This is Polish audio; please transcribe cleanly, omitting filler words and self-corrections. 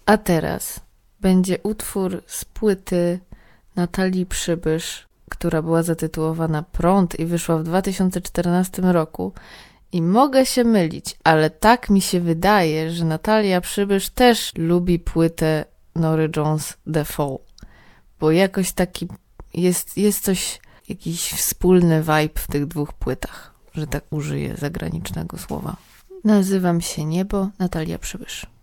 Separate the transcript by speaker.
Speaker 1: A teraz będzie utwór z płyty Natalii Przybysz, która była zatytułowana Prąd i wyszła w 2014 roku. I mogę się mylić, ale tak mi się wydaje, że Natalia Przybysz też lubi płytę Nory Jones The Fall. Bo jakoś taki jest coś, jakiś wspólny vibe w tych dwóch płytach, że tak użyję zagranicznego słowa. Nazywam się Niebo, Natalia Przybysz.